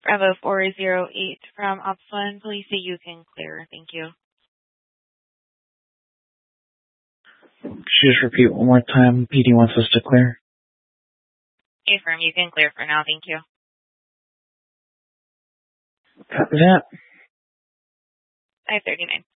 Bravo 408 from Ops 1. Please say you can clear. Thank you. Could you just repeat one more time? PD wants us to clear. Affirm, you can clear for now. Thank you. Copy that. 539.